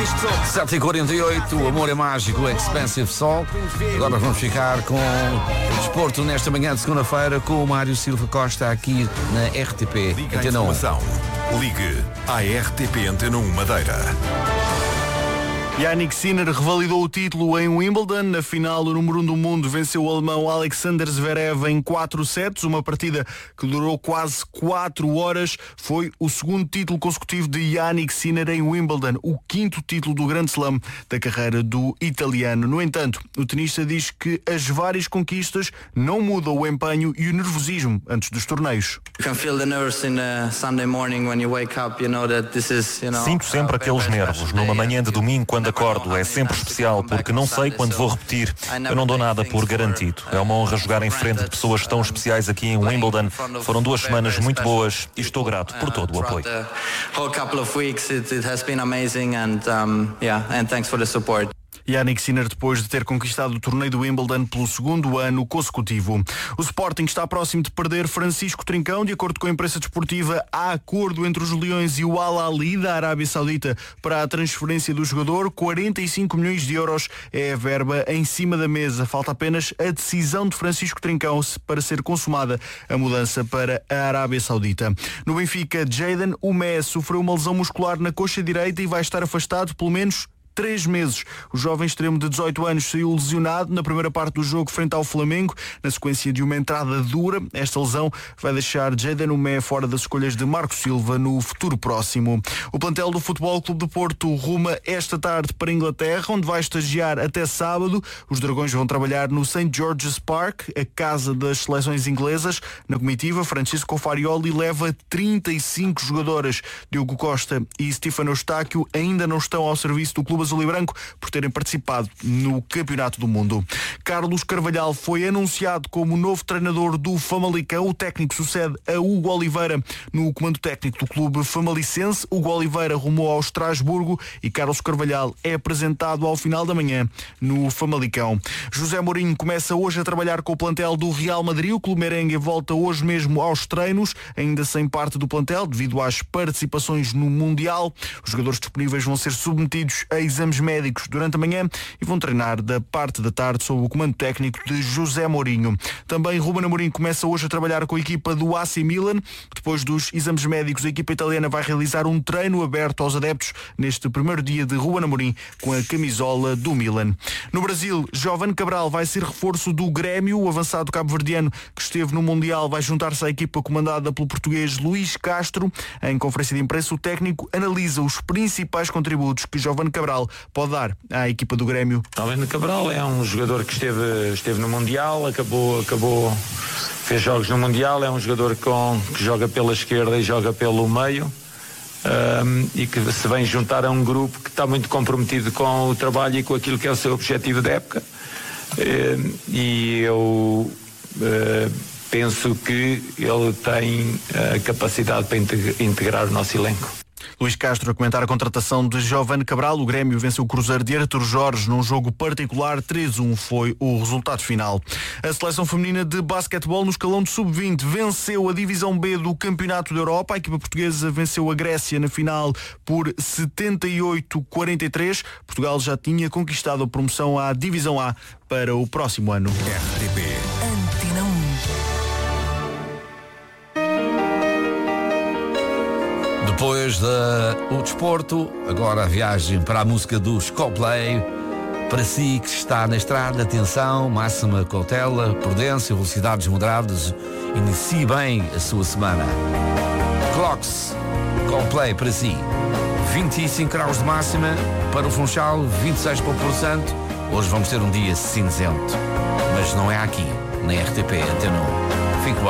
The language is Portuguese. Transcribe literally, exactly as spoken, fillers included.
sete e quarenta e oito, o amor é mágico, Expensive Soul. Agora vamos ficar com o desporto nesta manhã de segunda-feira com o Mário Silva Costa aqui na R T P. Liga a Antena um. informação. Ligue à R T P Antena um Madeira. Jannik Sinner revalidou o título em Wimbledon. Na final, o número um do mundo venceu o alemão Alexander Zverev em quatro sets, uma partida que durou quase quatro horas. Foi o segundo título consecutivo de Jannik Sinner em Wimbledon, o quinto título do Grand Slam da carreira do italiano. No entanto, o tenista diz que as várias conquistas não mudam o empenho e o nervosismo antes dos torneios. Sinto sempre aqueles nervos numa manhã de domingo quando acordo. É sempre especial porque não sei quando vou repetir. Eu não dou nada por garantido. É uma honra jogar em frente de pessoas tão especiais aqui em Wimbledon. Foram duas semanas muito boas e estou grato por todo o apoio. Jannik Sinner, depois de ter conquistado o torneio do Wimbledon pelo segundo ano consecutivo. O Sporting está próximo de perder Francisco Trincão. De acordo com a imprensa desportiva, há acordo entre os Leões e o Al Ahly da Arábia Saudita para a transferência do jogador. quarenta e cinco milhões de euros é a verba em cima da mesa. Falta apenas a decisão de Francisco Trincão para ser consumada a mudança para a Arábia Saudita. No Benfica, Jayden Umé sofreu uma lesão muscular na coxa direita e vai estar afastado pelo menos três meses. O jovem extremo de dezoito anos saiu lesionado na primeira parte do jogo frente ao Flamengo, na sequência de uma entrada dura. Esta lesão vai deixar Jayden Umé fora das escolhas de Marco Silva no futuro próximo. O plantel do Futebol Clube do Porto ruma esta tarde para a Inglaterra, onde vai estagiar até sábado. Os Dragões vão trabalhar no Saint George's Park, a casa das seleções inglesas. Na comitiva, Francisco Farioli leva trinta e cinco jogadoras. Diogo Costa e Stefano Eustáquio ainda não estão ao serviço do clube azul e branco por terem participado no Campeonato do Mundo. Carlos Carvalhal foi anunciado como novo treinador do Famalicão. O técnico sucede a Hugo Oliveira no comando técnico do clube famalicense. Hugo Oliveira rumou ao Estrasburgo e Carlos Carvalhal é apresentado ao final da manhã no Famalicão. José Mourinho começa hoje a trabalhar com o plantel do Real Madrid. O clube merengue volta hoje mesmo aos treinos, ainda sem parte do plantel devido às participações no Mundial. Os jogadores disponíveis vão ser submetidos a exames médicos durante a manhã e vão treinar da parte da tarde sob o comando técnico de José Mourinho. Também Ruben Amorim começa hoje a trabalhar com a equipa do A C Milan. Depois dos exames médicos, a equipa italiana vai realizar um treino aberto aos adeptos neste primeiro dia de Ruben Amorim com a camisola do Milan. No Brasil, Giovane Cabral vai ser reforço do Grêmio. O avançado cabo-verdiano que esteve no Mundial vai juntar-se à equipa comandada pelo português Luís Castro. Em conferência de imprensa, o técnico analisa os principais contributos que Giovane Cabral pode dar à equipa do Grêmio. Giovane Cabral é um jogador que esteve, esteve no Mundial, acabou, acabou, fez jogos no Mundial, é um jogador com, que joga pela esquerda e joga pelo meio um, e que se vem juntar a um grupo que está muito comprometido com o trabalho e com aquilo que é o seu objetivo da época. Um, e eu uh, penso que ele tem a capacidade para integrar o nosso elenco. Luís Castro a comentar a contratação de Giovane Cabral. O Grêmio venceu o Cruzeiro de Artur Jorge num jogo particular. três a um foi o resultado final. A seleção feminina de basquetebol no escalão de sub vinte venceu a divisão B do Campeonato da Europa. A equipa portuguesa venceu a Grécia na final por setenta e oito a quarenta e três. Portugal já tinha conquistado a promoção à divisão A para o próximo ano. R T P Antena um. Depois do desporto, agora a viagem para a música dos Coldplay. Para si que está na estrada, atenção, máxima cautela, prudência, velocidades moderadas. Inicie bem a sua semana. Clocks, Coldplay para si. vinte e cinco graus de máxima para o Funchal, vinte e seis para o Porto Santo. Hoje vamos ter um dia cinzento, mas não é aqui, na R T P Antena um. Fique bem.